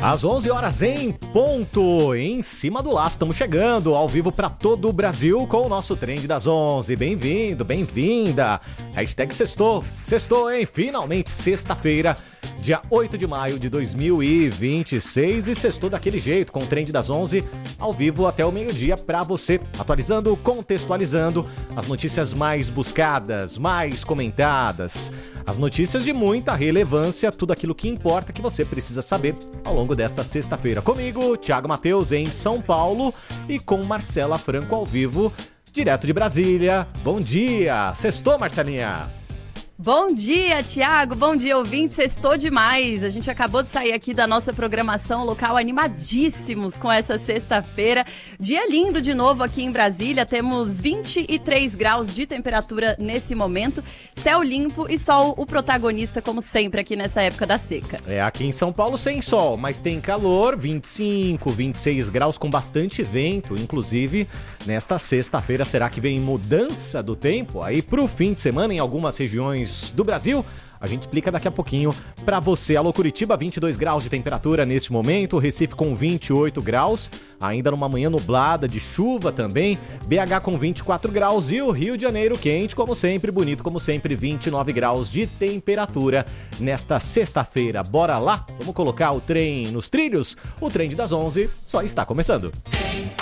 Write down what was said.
Às 11 horas em ponto, em cima do laço, estamos chegando ao vivo para todo o Brasil com o nosso Trend das 11. Bem-vindo, bem-vinda. Hashtag sextou, sextou, hein? Finalmente, sexta-feira, dia 8 de maio de 2026 e sextou daquele jeito, com o Trend das 11 ao vivo até o meio-dia para você, atualizando, contextualizando as notícias mais buscadas, mais comentadas, as notícias de muita relevância, tudo aquilo que importa que você precisa saber ao longo desta sexta-feira. Comigo, Thiago Matheus em São Paulo e com Marcela Franco ao vivo, direto de Brasília. Bom dia! Sextou, Marcelinha! Bom dia, Thiago. Bom dia, ouvintes. Sextou demais. A gente acabou de sair aqui da nossa programação local animadíssimos com essa sexta-feira. Dia lindo de novo aqui em Brasília. Temos 23 graus de temperatura nesse momento. Céu limpo e sol o protagonista, como sempre, aqui nessa época da seca. Aqui em São Paulo sem sol, mas tem calor, 25, 26 graus com bastante vento. Inclusive, nesta sexta-feira, será que vem mudança do tempo? Aí pro fim de semana em algumas regiões do Brasil, a gente explica daqui a pouquinho pra você. Alô Curitiba, 22 graus de temperatura neste momento, Recife com 28 graus, ainda numa manhã nublada de chuva também, BH com 24 graus e o Rio de Janeiro quente como sempre, bonito como sempre, 29 graus de temperatura nesta sexta-feira. Bora lá? Vamos colocar o trem nos trilhos? O Trem das 11 só está começando.